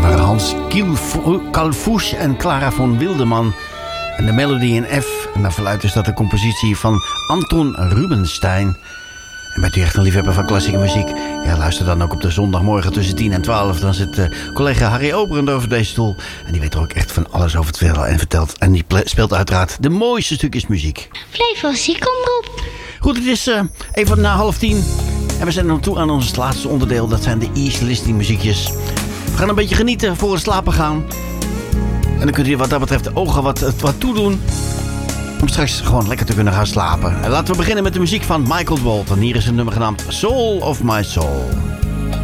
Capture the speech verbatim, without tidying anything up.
waren Hans Kalfouche en Clara von Wildeman. En de melodie in F. En naar verluidt is dat de compositie van Anton Rubinstein. En bent u echt een liefhebber van klassieke muziek? Ja, luister dan ook op de zondagmorgen tussen tien en twaalf. Dan zit uh, collega Harry Oberend over deze stoel. En die weet er ook echt van alles over te vertellen en vertelt. En die speelt uiteraard de mooiste stukjes muziek. Flevo ziekomroep. Goed, het is uh, even na half tien. En we zijn nog toe aan ons laatste onderdeel. Dat zijn de East Listening muziekjes. We gaan een beetje genieten voor het slapen gaan. En dan kunt u wat dat betreft de ogen wat, wat toedoen. Om straks gewoon lekker te kunnen gaan slapen. En laten we beginnen met de muziek van Michael Walton. Hier is een nummer genaamd Soul of My Soul.